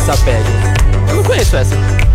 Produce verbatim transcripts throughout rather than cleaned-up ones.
Sapeg. Eu não conheço essa.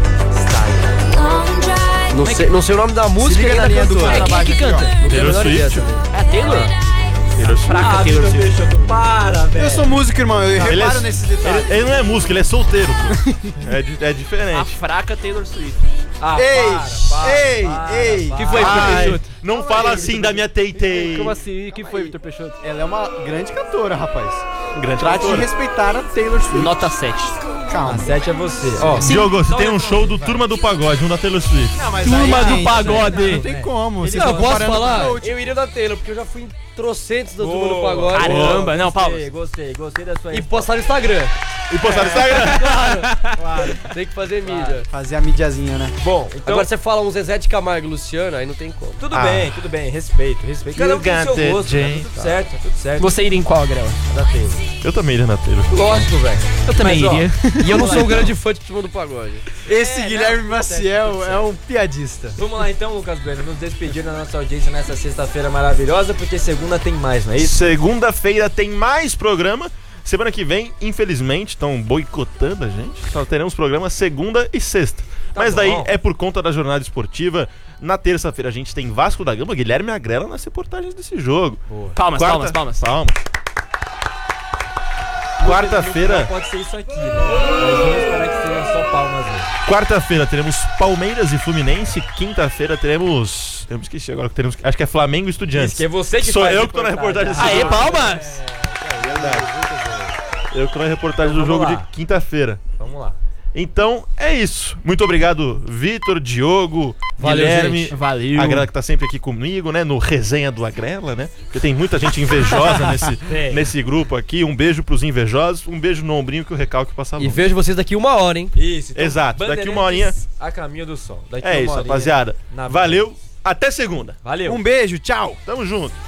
Não sei, não sei o nome da música liga nem na da linha do cantora. É, quem é que canta? Não tenho a Taylor menor ideia Swift. também. É a Taylor? Taylor Swift. Fraca Ah, Taylor Vitor Swift. Peixoto, para, velho. Eu sou músico, irmão, eu Ele reparo é- nesses detalhes. Ele, ele não é músico, ele é solteiro, pô. É, di- é A diferente. fraca Taylor Swift. Ah, Ei, para, para, ei, para, ei. para. Que foi, Vitor Ai, Peixoto? não fala assim da minha Teitei. Como assim? Que foi, Vitor Peixoto? Ela é uma grande cantora, rapaz. Grande Trate de cantora. respeitar a Taylor Swift. Nota sete. Calma. Sete é você. Ó, Diogo, você Então tem um show do Turma do Pagode, um da Taylor Swift. Não, mas Turma aí, do gente, Pagode. Não tem como. Vocês não, estão posso comparando falar? com o Coach. Eu iria da Taylor, porque eu já fui em trocentos da Turma Boa. do Pagode. Caramba, não, Gostei, Paulo. Gostei, gostei da sua. E postar no Instagram. E postar no Instagram. Claro, tem que fazer mídia. Fazer a mídiazinha, né? Bom, agora você fala um Zezé de Camargo e Luciano, aí não tem como. Tudo Ah. bem, tudo bem, respeito, respeito. Cada um tem You seu got it, gosto, tá Jane. tudo certo, tá tudo certo. Você iria em qual, Grela? Da Taylor. Eu também iria na Taylor. Lógico, velho. Eu também Mas, ó, iria. E eu não sou um grande fã de Turma do Pagode. Esse É, Guilherme não, Maciel tudo certo, é um piadista. Vamos lá então, Lucas Bueno, nos despedir da nossa audiência nessa sexta-feira maravilhosa, porque segunda tem mais, não é isso? Segunda-feira tem mais programa. Semana que vem, infelizmente, estão boicotando a gente. Só teremos programa segunda e sexta. Mas daí bom. é por conta da jornada esportiva. Na terça-feira a gente tem Vasco da Gama, Guilherme Agrela nas reportagens desse jogo. Palmas, Quarta- palmas, palmas. Palmas. Quarta-feira, Pode ser isso aqui, né? Mas vamos esperar que seja só palmas aí. quarta-feira teremos Palmeiras e Fluminense. Quinta-feira teremos, eu me esqueci agora que teremos, acho que é Flamengo e Estudiantes. Isso, que é você que Sou faz eu que tô na reportagem desse Aê, jogo. palmas! Eu que tô na reportagem Então do jogo vamos de lá. quinta-feira. Vamos lá. Então é isso. Muito obrigado, Vitor, Diogo, Valeu, Guilherme, gente. Valeu. a Agrela que tá sempre aqui comigo, né? No Resenha do Agrela, né? Porque tem muita gente invejosa nesse, Tem. nesse grupo aqui. Um beijo pros invejosos, um beijo no ombrinho que o recalque passa E longe. vejo vocês daqui uma hora, hein? Isso, então, Exato, daqui Bandeirantes uma horinha- a caminho do sol. Daqui É uma isso, horinha rapaziada. na- Valeu, até segunda. Valeu. Um beijo, tchau! Tamo junto.